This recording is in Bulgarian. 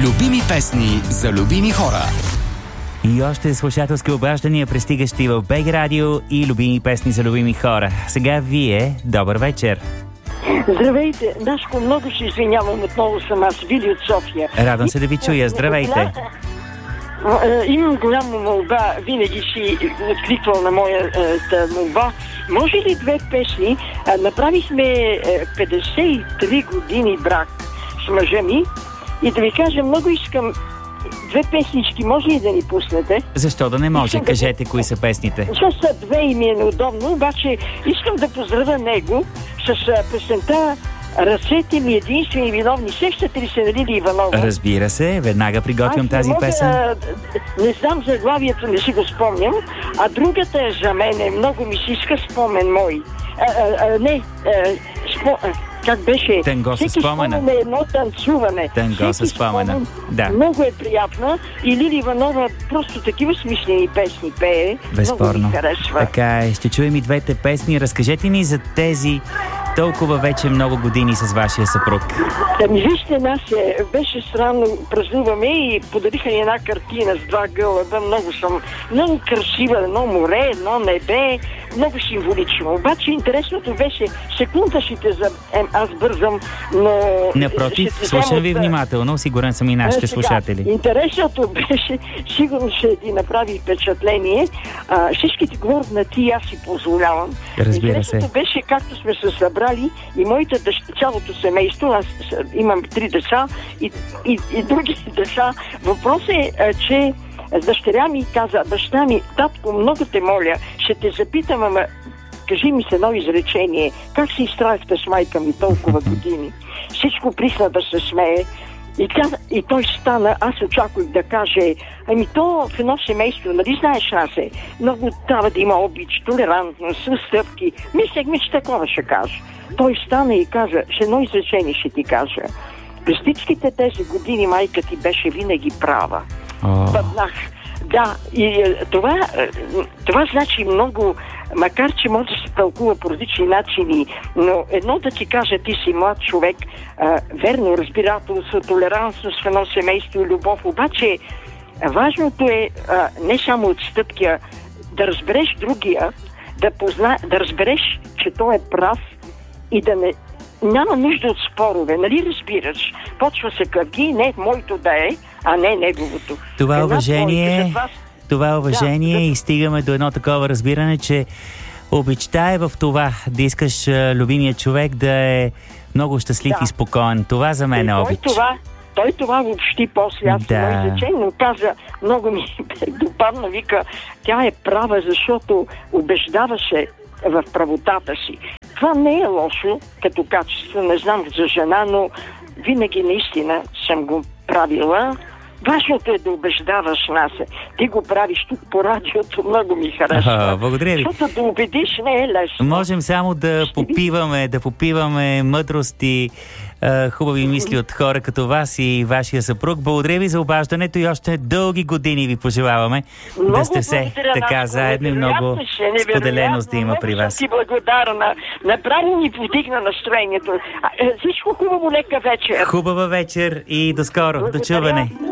Любими песни за любими хора. И още слушателски обаждания, пристигащи в БГ Радио и любими песни за любими хора. Сега вие, добър вечер. Здравейте, Дашко, много се извинявам, отново съм аз, Вили от София. Радвам се да ви чуя, здравейте. Имам голяма молба, винаги си откликвал на моята молба. Може ли две песни? Направихме 53 години брак с мъжа ми и да ви кажа, много искам две песнички, може ли да ни пуснете? Защо да не може? Кажете кои са песните. Защото са две и ми е неудобно, обаче искам да поздравя него с песента "Ръцете ми единствени виновни". Сещате ли се на Лили Иванова? Разбира се, веднага приготвям тази песен. Не знам заглавието, не си го спомням, а другата е за мене, много ми се иска спомен мой. Как беше? Танго със спомена. Всеки едно танцуване. Танго със спомена. Да. Много е приятна и Лили Иванова просто такива смислени песни пее. Безспорно. Много ми харесва. Така е, ще чуем и двете песни. Разкажете ни за тези толкова вече много години с вашия съпруг. Вижте, беше странно, празнуваме и подариха ни една картина с два гълъба. Много красива, едно море, едно небе, много символично. Обаче интересното беше, секунда аз бързам, но... Напротив, слушам ви внимателно, сигурен съм и нашите слушатели. Интересното беше, сигурно ще ви направи впечатление, всичките говорят на ти, аз си позволявам. Разбира се. Интересното беше, както сме се събрали и моите цялото семейство, аз имам 3 деца и други деца. Въпросът е, че дъщеря ми каза: баща ми, татко, много те моля, ще те запитам, ама кажи ми се едно изречение. Как се изтравихте с майка ми толкова години? Всичко присна да се смее. И той стана, аз очаквах да каже: ами то в едно семейство, нали знаеш, Насе, много трябва да има обич, толерантност, състъпки. Мислехме, че такова ще каже. Той стана и каза: ще едно изречение ще ти кажа. През всичките тези години майка ти беше винаги права. Бъднах. Да, и това значи много, макар че може да се тълкува по различни начини, но едно да ти кажа, ти си млад човек, верно, разбирателство, толерантност в едно семейство и любов, обаче важното е не само отстъпки, да разбереш другия, да разбереш, че той е прав и да не... Няма нужда от спорове, нали разбираш? Почва се къвги, не моето да е, а не неговото. Това уважение и стигаме до едно такова разбиране, че обичта е в това да искаш любимия човек да е много щастлив и спокоен. Това за мен е обич. Той това въобще после аз мое изречение, но каза, много ми допадна, вика, тя е права, защото убеждаваше в правотата си. Това не е лошо като качество, не знам за жена, но винаги наистина съм го правила. Важното е да убеждаваш нас. Ти го правиш тук по радиото, много ми харесва. Благодаря ви. Защото да убедиш не е лесно. Можем само да попиваме мъдрости, хубави мисли от хора като вас и вашия съпруг. Благодаря ви за обаждането и още дълги години ви пожелаваме да сте все така заедно и много споделеност да има при вас. Ти благодарна. Направо ни подигна настроението. Всичко хубаво, лека вечер. Хубава вечер и до скоро. До чуване.